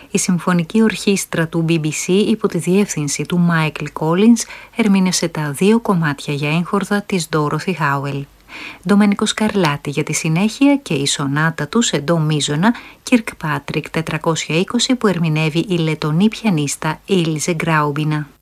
Η Συμφωνική Ορχήστρα του BBC υπό τη διεύθυνση του Michael Collins ερμήνευσε τα 2 κομμάτια για έγχορδα της Dorothy Howell. Ντομένικο Σκαρλάτη για τη συνέχεια και η σονάτα του σε ντο μίζωνα Kirkpatrick 420 που ερμηνεύει η λετονή πιανίστα Ilse Graubina.